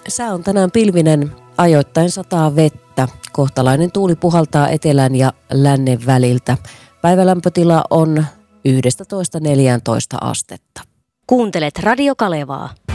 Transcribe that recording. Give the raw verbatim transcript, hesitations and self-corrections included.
Sää on tänään pilvinen, ajoittain sataa vettä. Kohtalainen tuuli puhaltaa etelän ja lännen väliltä. Päivälämpötila on yksitoista neljätoista astetta. Kuuntelet Radio Kalevaa.